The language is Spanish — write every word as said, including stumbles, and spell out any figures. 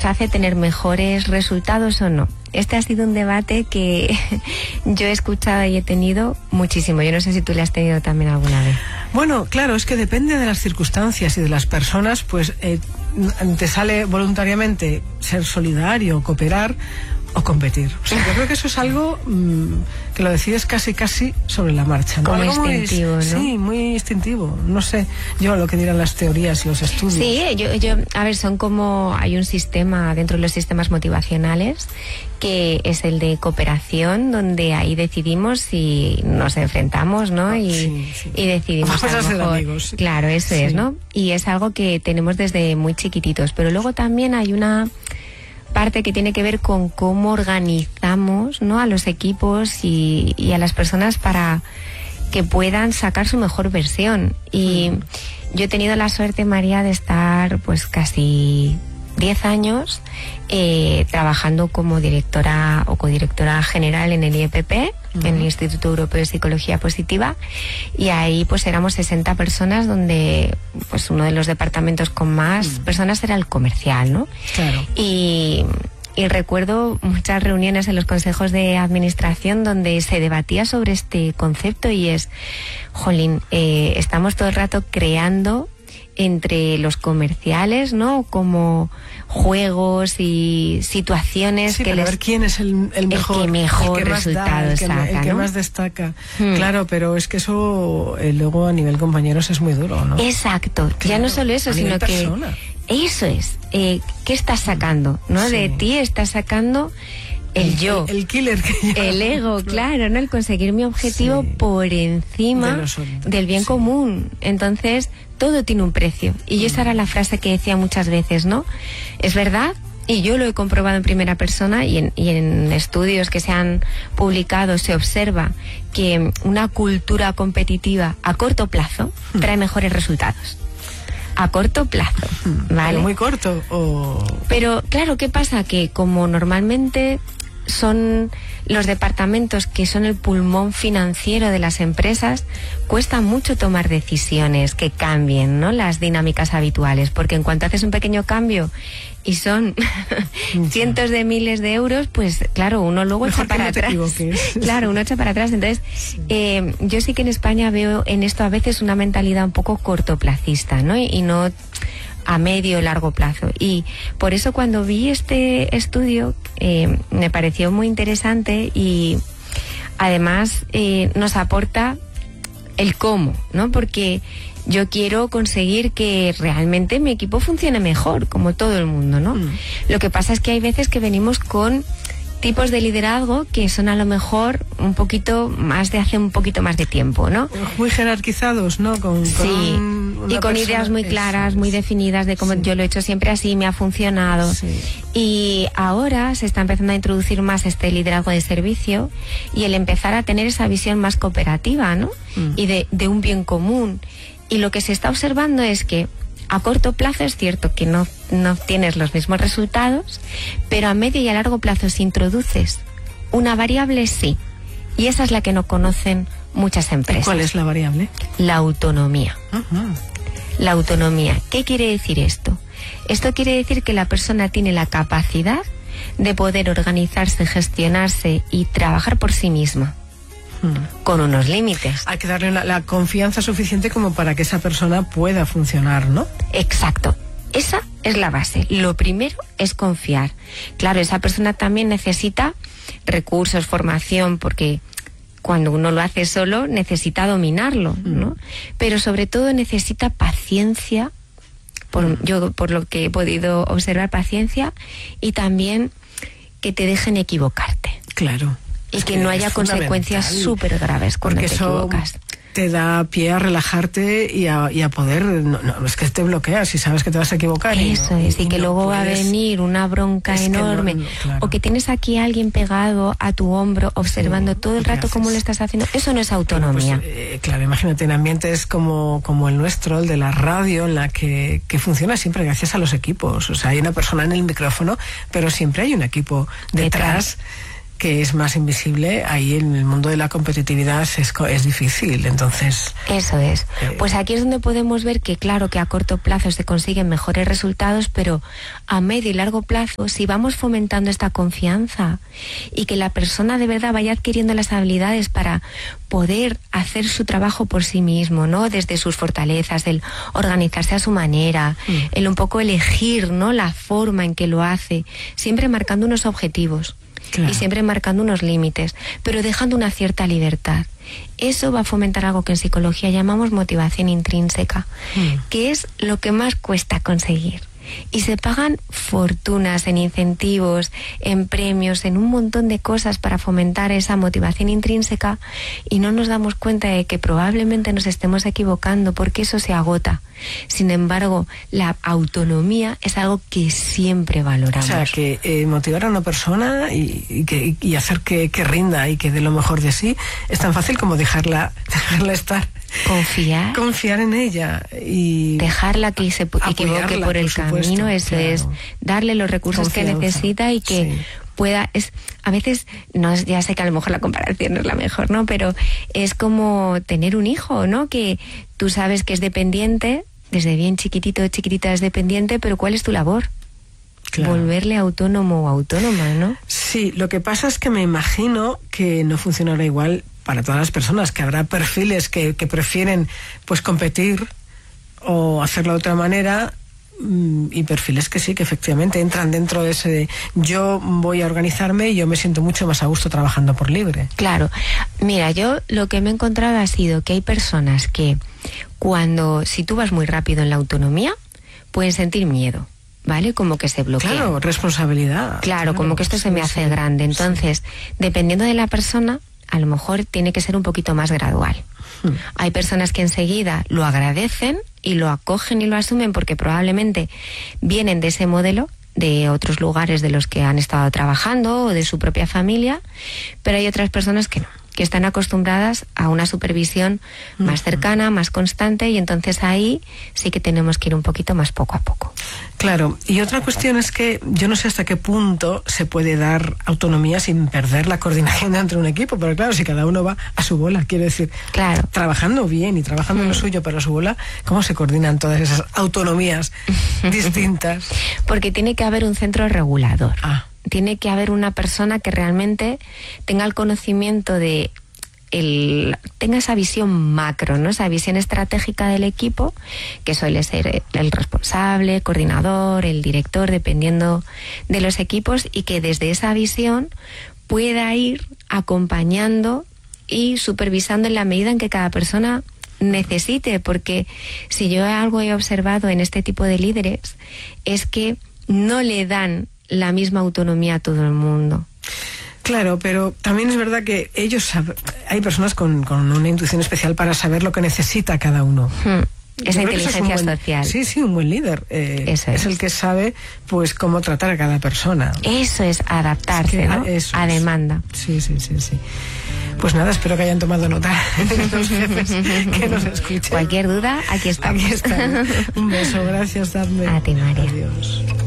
hace tener mejores resultados o no. Este ha sido un debate que yo he escuchado y he tenido muchísimo. Yo no sé si tú le has tenido también alguna vez. Bueno, claro, es que depende de las circunstancias y de las personas, pues eh, te sale voluntariamente ser solidario, cooperar o competir. O sea, yo creo que eso es algo mmm, que lo decides casi casi sobre la marcha, ¿no? Como algo instintivo, muy, ¿no? Sí, muy instintivo. No sé yo lo que dirán las teorías y los estudios. Sí, yo, yo, a ver, son como, hay un sistema dentro de los sistemas motivacionales que es el de cooperación, donde ahí decidimos si nos enfrentamos, ¿no? Y, sí, sí. y decidimos Vamos a a lo ser mejor, amigos. claro, eso Sí. es, ¿no? Y es algo que tenemos desde muy chiquititos, pero luego también hay una parte que tiene que ver con cómo organizamos, ¿no?, a los equipos y, y a las personas para que puedan sacar su mejor versión. Y mm. yo he tenido la suerte, María, de estar pues casi diez años eh, trabajando como directora o codirectora general en el I E P P, uh-huh. en el Instituto Europeo de Psicología Positiva, y ahí pues éramos sesenta personas, donde pues uno de los departamentos con más uh-huh. personas era el comercial, ¿no? Claro. Y Y recuerdo muchas reuniones en los consejos de administración donde se debatía sobre este concepto, y es, jolín, eh, estamos todo el rato creando entre los comerciales, ¿no?, como juegos y situaciones sí, que para les... ver quién es el, el mejor, el que mejor el que resultado da, el que, saca, el que ¿no? más destaca. Hmm. Claro, pero es que eso eh, luego a nivel compañeros es muy duro, ¿no? Exacto. Claro, Ya no solo eso, a sino nivel que... persona. Eso es. Eh, ¿Qué estás sacando? ¿No? Sí. De ti estás sacando el, el yo. El, el killer que yo... El ego, claro, ¿no? El conseguir mi objetivo sí. por encima de los otros, del bien sí. común. Entonces, todo tiene un precio. Y mm. esa era la frase que decía muchas veces, ¿no? Es verdad, y yo lo he comprobado en primera persona, y en, y en estudios que se han publicado se observa que una cultura competitiva a corto plazo mm. trae mejores resultados. A corto plazo, ¿vale? Pero muy corto o... Pero claro, ¿qué pasa? Que como normalmente son los departamentos que son el pulmón financiero de las empresas, cuesta mucho tomar decisiones que cambien, ¿no?, las dinámicas habituales, porque en cuanto haces un pequeño cambio y son cientos de miles de euros, pues claro, uno luego Mejor echa para no atrás. Claro, uno echa para atrás. Entonces, sí. eh, yo sí que en España veo en esto a veces una mentalidad un poco cortoplacista, ¿no? Y, y no a medio o largo plazo. Y por eso cuando vi este estudio eh, me pareció muy interesante, y además eh, nos aporta el cómo, ¿no? Porque yo quiero conseguir que realmente mi equipo funcione mejor, como todo el mundo, ¿no? Mm. Lo que pasa es que hay veces que venimos con tipos de liderazgo que son a lo mejor un poquito más de hace un poquito más de tiempo, ¿no? Muy jerarquizados, ¿no? Con, con sí, un, y con ideas muy claras, muy definidas de cómo sí. yo lo he hecho siempre así, me ha funcionado. Sí. Y ahora se está empezando a introducir más este liderazgo de servicio y el empezar a tener esa visión más cooperativa, ¿no? Mm. Y de, de un bien común. Y lo que se está observando es que a corto plazo es cierto que no, no tienes los mismos resultados, pero a medio y a largo plazo, si introduces una variable, sí. Y esa es la que no conocen muchas empresas. ¿Y cuál es la variable? La autonomía. Uh-huh. La autonomía. ¿Qué quiere decir esto? Esto quiere decir que la persona tiene la capacidad de poder organizarse, gestionarse y trabajar por sí misma. Hmm. Con unos límites. Hay que darle la, la confianza suficiente como para que esa persona pueda funcionar, ¿no? Exacto. Esa es la base. Lo primero es confiar. Claro, esa persona también necesita recursos, formación, porque cuando uno lo hace solo necesita dominarlo, ¿no? Mm. Pero sobre todo necesita paciencia, por, mm. yo por lo que he podido observar, paciencia, y también que te dejen equivocarte. Claro. Y es que, que no haya consecuencias súper graves cuando porque te eso equivocas. Te da pie a relajarte y a, y a poder, no, no, es que te bloqueas y sabes que te vas a equivocar. Eso y no, es, y, y que no luego puedes, va a venir una bronca enorme. No, no, claro. O que tienes aquí a alguien pegado a tu hombro, observando sí, todo el rato cómo lo estás haciendo. Eso no es autonomía. Pues, eh, claro, imagínate, en ambientes como, como el nuestro, el de la radio, en la que, que funciona siempre gracias a los equipos. O sea, hay una persona en el micrófono, pero siempre hay un equipo detrás. detrás. que es más invisible, ahí en el mundo de la competitividad es, es difícil, entonces... Eso es. Eh, pues aquí es donde podemos ver que claro que a corto plazo se consiguen mejores resultados, pero a medio y largo plazo, si vamos fomentando esta confianza y que la persona de verdad vaya adquiriendo las habilidades para poder hacer su trabajo por sí mismo, ¿no? Desde sus fortalezas, el organizarse a su manera, mm. el un poco elegir, ¿no? La forma en que lo hace, siempre marcando unos objetivos. Claro. Y siempre marcando unos límites, pero dejando una cierta libertad. Eso va a fomentar algo que en psicología llamamos motivación intrínseca, mm. que es lo que más cuesta conseguir. Y se pagan fortunas en incentivos, en premios, en un montón de cosas para fomentar esa motivación intrínseca y no nos damos cuenta de que probablemente nos estemos equivocando porque eso se agota. Sin embargo, la autonomía es algo que siempre valoramos. O sea, que eh, motivar a una persona y, y, que, y hacer que, que rinda y que dé lo mejor de sí es tan fácil como dejarla, dejarla estar. Confiar. Confiar en ella y... Dejarla que se equivoque por el por camino, supuesto, eso claro. es darle los recursos Confianza. que necesita y que sí. pueda... es a veces, no ya sé que a lo mejor la comparación no es la mejor, ¿no? Pero es como tener un hijo, ¿no? Que tú sabes que es dependiente, desde bien chiquitito, chiquitita es dependiente, pero ¿cuál es tu labor? Claro. Volverle autónomo o autónoma, ¿no? Sí, lo que pasa es que me imagino que no funcionará igual para todas las personas, que habrá perfiles que, que prefieren pues competir o hacerlo de otra manera y perfiles que sí, que efectivamente entran dentro de ese de yo voy a organizarme y yo me siento mucho más a gusto trabajando por libre. Claro, mira, yo lo que me he encontrado ha sido que hay personas que cuando, si tú vas muy rápido en la autonomía, pueden sentir miedo, ¿vale? Como que se bloquea. Claro, responsabilidad. Claro, claro, como que esto sí, se me hace sí, grande. Entonces, sí. dependiendo de la persona, a lo mejor tiene que ser un poquito más gradual. Hmm. Hay personas que enseguida lo agradecen y lo acogen y lo asumen porque probablemente vienen de ese modelo de otros lugares de los que han estado trabajando o de su propia familia, pero hay otras personas que no, que están acostumbradas a una supervisión uh-huh. más cercana, más constante, y entonces ahí sí que tenemos que ir un poquito más poco a poco. Claro, y otra cuestión es que yo no sé hasta qué punto se puede dar autonomía sin perder la coordinación dentro de un equipo, pero claro, si cada uno va a su bola, quiero decir, claro. trabajando bien y trabajando en lo suyo pero a su bola, ¿cómo se coordinan todas esas autonomías distintas? Porque tiene que haber un centro regulador. Ah. Tiene que haber una persona que realmente tenga el conocimiento de el, tenga esa visión macro, ¿no? Esa visión estratégica del equipo, que suele ser el responsable, coordinador, el director, dependiendo de los equipos, y que desde esa visión pueda ir acompañando y supervisando en la medida en que cada persona necesite, porque si yo algo he observado en este tipo de líderes es que no le dan la misma autonomía a todo el mundo. Claro, pero también es verdad que ellos saben, hay personas con, con una intuición especial para saber lo que necesita cada uno. Hmm. Esa inteligencia es buen, social. Sí, sí, un buen líder. Eh, es. es el que sabe pues cómo tratar a cada persona. Eso es adaptarse, es que, ¿no? Eso a es. demanda. Sí, sí, sí, sí. Pues nada, espero que hayan tomado nota los jefes que nos escuchen. Cualquier duda, aquí estamos. Aquí está. Un beso, gracias, Dafne. A ti, María. Adiós.